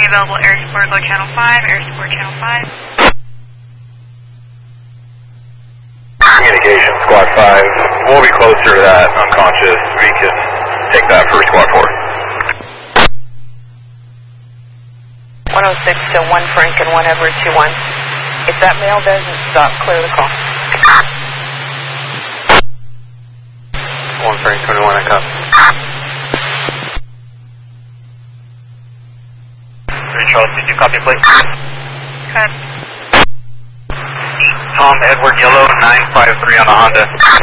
available air support, go channel 5, air support channel 5. Communication, squad 5. We'll be closer to that unconscious. We can take that for squad 4. 106 to 1 Frank and 1 Edward 21. If that male doesn't stop, clear the call. 1 Frank 21, I copy. 3 Charles, did you copy, please? Cut. Tom, Edward, Yellow, 953 on the Honda.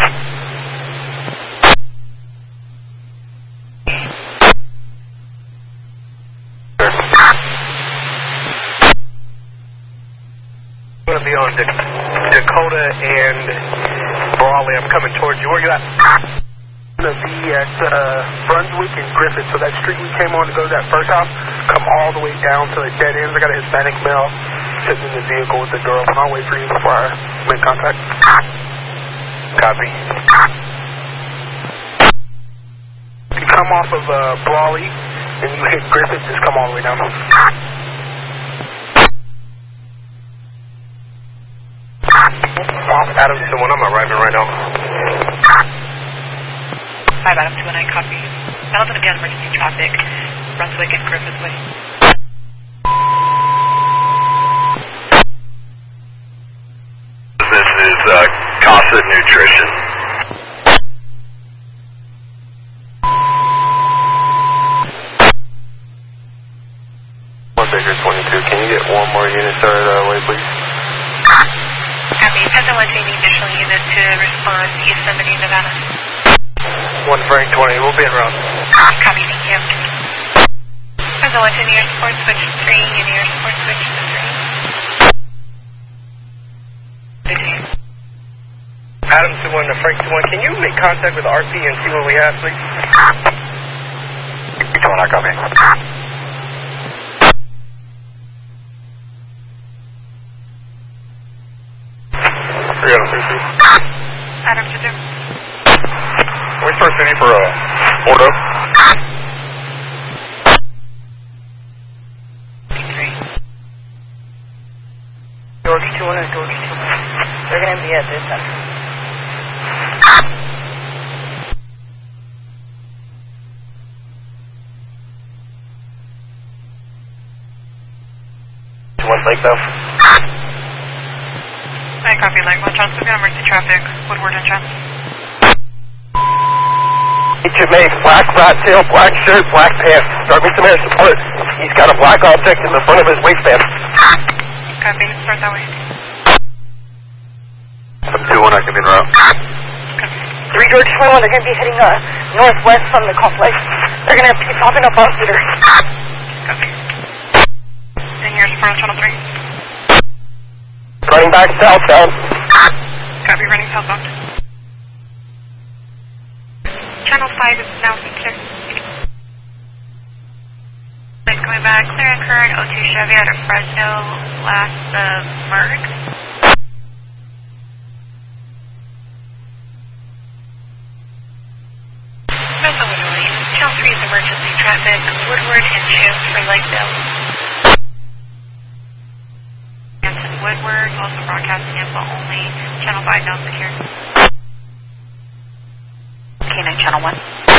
I'm going to be on Dakota and Brawley. I'm coming towards you. Where you at? I'm going to be at Brunswick and Griffith. So that street we came on to go to that first house, come all the way down to the dead ends. I got a Hispanic male sitting in the vehicle with the girl. And I'll wait for you before I make contact. Copy. If you come off of Brawley and you hit Griffith, just come all the way down. Adams to 1, I'm arriving right now. 5 Adams to 1, I copy. That'll be emergency traffic, Brunswick and Griffith Way. This is CASA Nutrition. Baker 22, can you get one more unit started away, please? Copy. Penta 1 taking additional units to respond to Yosemite, Nevada. 1 Frank 20, we'll be en route. Copy, thank you. Penta 1 to air support switch 3 and air support switch to 3. Adams to 1 to Frank to 1, can you make contact with RP and see what we have, please? Which one I copy? Adams to 2. We start city for Bordeaux. 3. George 2 and George 2. They're going to be at this time. One Lake though. I copy, Light 1 Johnson, emergency traffic, Woodward and Johnson. HMA, black rat tail, black shirt, black pants. Start me some air support. He's got a black object in the front of his waistband. Copy, start that way. 2-1, I can be en route. Copy. 3 George 21, they're going to be heading northwest from the complex. They're going to be popping up hospital. Copy. And here's front channel 3. Running back southbound. Copy, running southbound. Channel 5 is now secure. Then coming back, clear and current, O2 Chevy out of Fresno, last Merck. Fresno Woodward. Channel 3 is emergency traffic, Woodward and Shim for Lakeville. Woodward, also broadcasting info only. Channel 5 now secure. K9 Channel 1.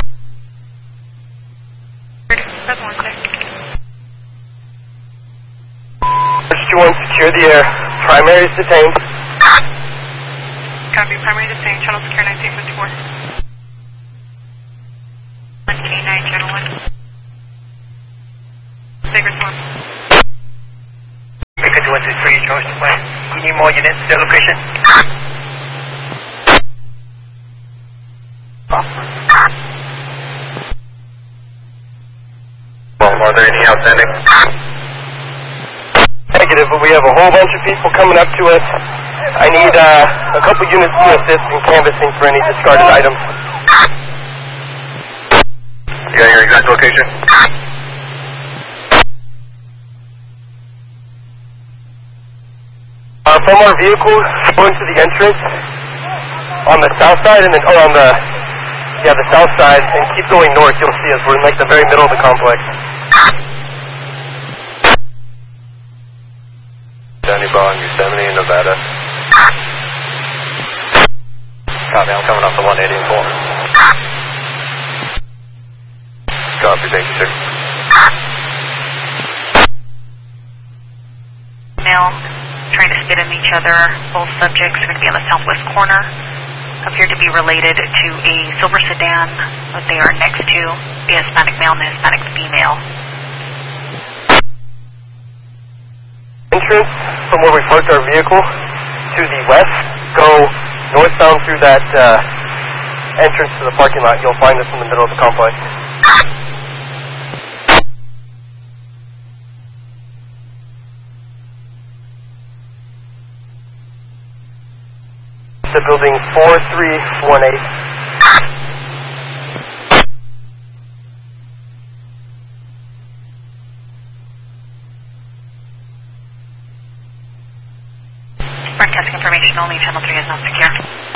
That's 1 clear. First 2-1, secure the air. Primary is detained. Copy, primary detained. Channel secure 9654. 1K9 Channel 1. Baker's 1. Baker 213, George 20. You need more units to the location? Are there any outstanding? Negative, but we have a whole bunch of people coming up to us. I need a couple units to assist in canvassing for any discarded items. You got your exact location? From our vehicles, going to the entrance on the south side, and then on the south side, and keep going north. You'll see us. We're in like the very middle of the complex. Sunny Bar in Yosemite, Nevada. Copy, I'm coming off the 180 and 4. Copy, thank you, sir. Male, trying to spit in each other. Both subjects are going to be on the southwest corner. Appear to be related to a silver sedan that they are next to, the Hispanic male and the Hispanic female. Entrance from where we parked our vehicle to the west. Go northbound through that entrance to the parking lot. You'll find us in the middle of the complex. The building 4318. Broadcast information only, channel 3 is not secure.